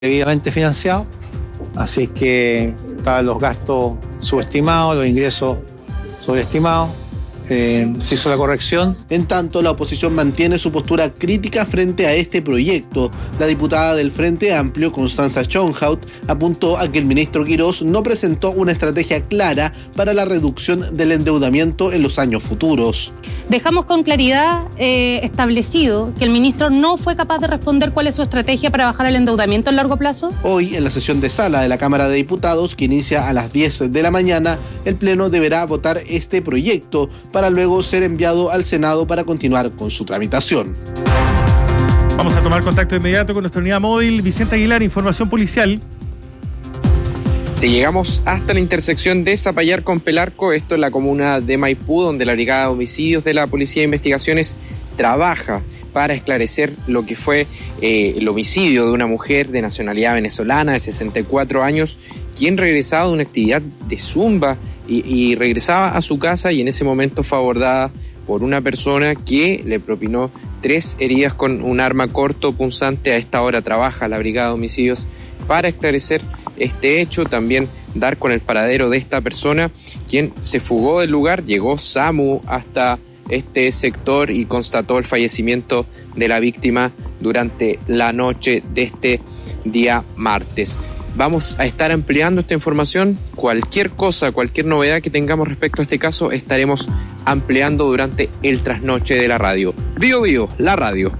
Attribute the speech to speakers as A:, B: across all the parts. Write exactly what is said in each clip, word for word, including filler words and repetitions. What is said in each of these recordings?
A: debidamente financiado, así es que estaban los gastos subestimados, los ingresos sobreestimados. Eh, se hizo la corrección.
B: En tanto, la oposición mantiene su postura crítica frente a este proyecto. La diputada del Frente Amplio, Constanza Schönhaut, apuntó a que el ministro Quirós no presentó una estrategia clara para la reducción del endeudamiento en los años futuros.
C: Dejamos con claridad eh, establecido que el ministro no fue capaz de responder cuál es su estrategia para bajar el endeudamiento a largo plazo.
B: Hoy, en la sesión de sala de la Cámara de Diputados, que inicia a las diez de la mañana, el Pleno deberá votar este proyecto para luego ser enviado al Senado para continuar con su tramitación.
D: Vamos a tomar contacto inmediato con nuestra unidad móvil. Vicente Aguilar, información policial.
E: Si llegamos hasta la intersección de Zapallar con Pelarco, esto es la comuna de Maipú, donde la Brigada de Homicidios de la Policía de Investigaciones trabaja para esclarecer lo que fue eh, el homicidio de una mujer de nacionalidad venezolana de sesenta y cuatro años, quien regresaba de una actividad de zumba y, y regresaba a su casa y en ese momento fue abordada por una persona que le propinó tres heridas con un arma corto punzante. A esta hora trabaja la Brigada de Homicidios para esclarecer este hecho, también dar con el paradero de esta persona, quien se fugó del lugar. Llegó SAMU hasta este sector y constató el fallecimiento de la víctima durante la noche de este día martes. Vamos a estar ampliando esta información. Cualquier cosa, cualquier novedad que tengamos respecto a este caso, estaremos ampliando durante el trasnoche de la radio. Bio Bio, la radio.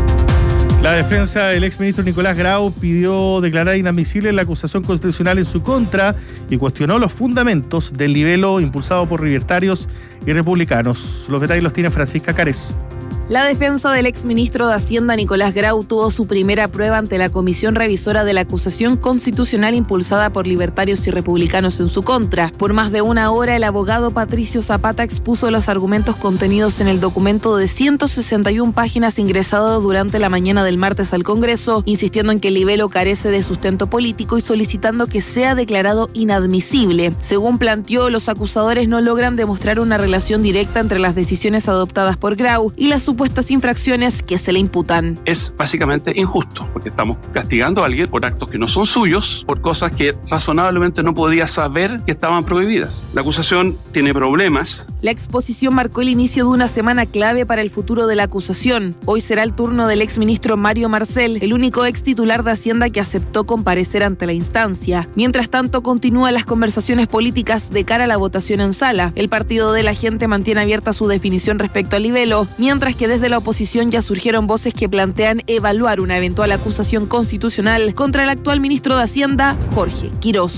D: La defensa del exministro Nicolás Grau pidió declarar inadmisible la acusación constitucional en su contra y cuestionó los fundamentos del libelo impulsado por libertarios y republicanos. Los detalles los tiene Francisca Cárez.
F: La defensa del exministro de Hacienda Nicolás Grau tuvo su primera prueba ante la comisión revisora de la acusación constitucional impulsada por libertarios y republicanos en su contra. Por más de una hora, el abogado Patricio Zapata expuso los argumentos contenidos en el documento de ciento sesenta y una páginas ingresado durante la mañana del martes al Congreso, insistiendo en que el libelo carece de sustento político y solicitando que sea declarado inadmisible. Según planteó, los acusadores no logran demostrar una relación directa entre las decisiones adoptadas por Grau y las supuestas infracciones que se le imputan.
G: Es básicamente injusto, porque estamos castigando a alguien por actos que no son suyos, por cosas que razonablemente no podía saber que estaban prohibidas. La acusación tiene problemas.
F: La exposición marcó el inicio de una semana clave para el futuro de la acusación. Hoy será el turno del exministro Mario Marcel, el único ex titular de Hacienda que aceptó comparecer ante la instancia. Mientras tanto, continúan las conversaciones políticas de cara a la votación en sala. El Partido de la Gente mantiene abierta su definición respecto al libelo, mientras que desde la oposición ya surgieron voces que plantean evaluar una eventual acusación constitucional contra el actual ministro de Hacienda, Jorge Quirós.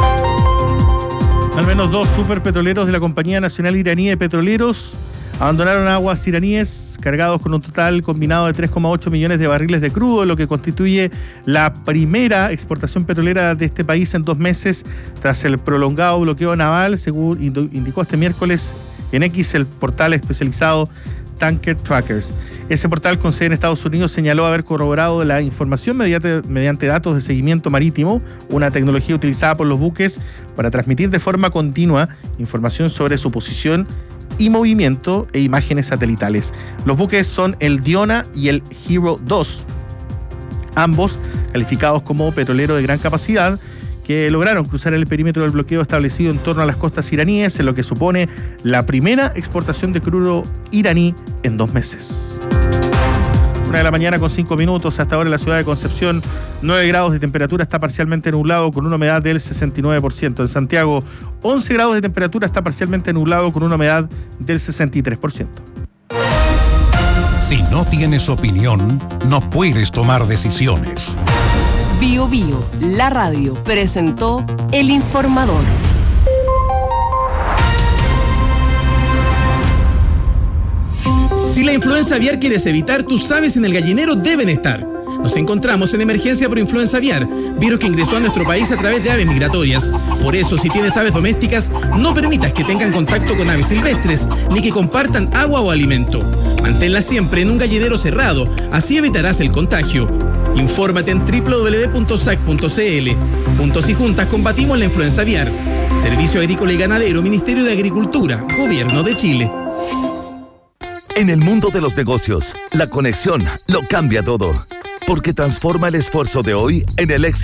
D: Al menos dos superpetroleros de la Compañía Nacional Iraní de Petroleros abandonaron aguas iraníes cargados con un total combinado de tres coma ocho millones de barriles de crudo, lo que constituye la primera exportación petrolera de este país en dos meses tras el prolongado bloqueo naval, según indicó este miércoles en X el portal especializado Tanker Trackers. Ese portal con sede en Estados Unidos señaló haber corroborado la información mediante, mediante datos de seguimiento marítimo, una tecnología utilizada por los buques para transmitir de forma continua información sobre su posición y movimiento e imágenes satelitales. Los buques son el Diona y el Hero dos, ambos calificados como petrolero de gran capacidad, que lograron cruzar el perímetro del bloqueo establecido en torno a las costas iraníes, en lo que supone la primera exportación de crudo iraní en dos meses. Una de la mañana con cinco minutos, hasta ahora en la ciudad de Concepción, nueve grados de temperatura, está parcialmente nublado con una humedad del sesenta y nueve por ciento. En Santiago, once grados de temperatura, está parcialmente nublado con una humedad del sesenta y tres por ciento.
H: Si no tienes opinión, no puedes tomar decisiones.
I: Bio Bio, la radio, presentó El Informador.
J: Si la influenza aviar quieres evitar, tus aves en el gallinero deben estar. Nos encontramos en emergencia por influenza aviar, virus que ingresó a nuestro país a través de aves migratorias. Por eso, si tienes aves domésticas, no permitas que tengan contacto con aves silvestres, ni que compartan agua o alimento. Manténlas siempre en un gallinero cerrado, así evitarás el contagio. Infórmate en doble u doble u doble u punto s a c punto c l. Juntos y juntas combatimos la influenza aviar. Servicio Agrícola y Ganadero, Ministerio de Agricultura, Gobierno de Chile.
K: En el mundo de los negocios, la conexión lo cambia todo. porque transforma el esfuerzo de hoy en el éxito